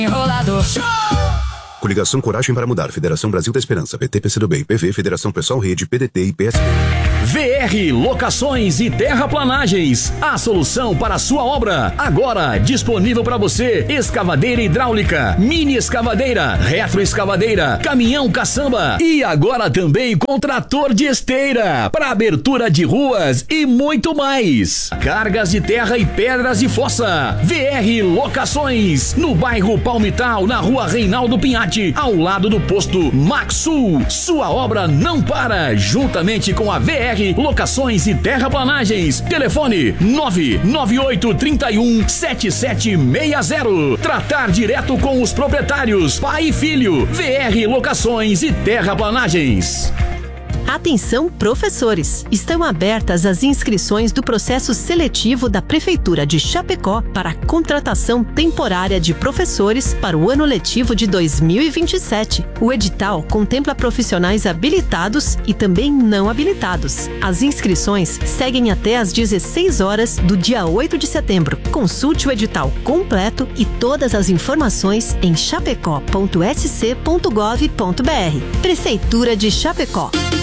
Enrolador. Coligação Coragem para Mudar, Federação Brasil da Esperança, PT, PCdoB, PV, Federação Pessoal Rede, PDT e PSD. VR Locações e Terraplanagens, a solução para a sua obra. Agora disponível para você: escavadeira hidráulica, mini escavadeira, retroescavadeira, caminhão caçamba e agora também com trator de esteira para abertura de ruas e muito mais. Cargas de terra e pedras de fossa. VR Locações, no bairro Palmital, na rua Reinaldo Pinhatti, ao lado do posto Maxul. Sua obra não para, juntamente com a VR Locações e Terraplanagens. Telefone 998317760. Tratar direto com os proprietários, pai e filho. VR Locações e Terraplanagens. Atenção, professores! Estão abertas as inscrições do processo seletivo da Prefeitura de Chapecó para a contratação temporária de professores para o ano letivo de 2027. O edital contempla profissionais habilitados e também não habilitados. As inscrições seguem até às 16 horas do dia 8 de setembro. Consulte o edital completo e todas as informações em chapecó.sc.gov.br. Prefeitura de Chapecó.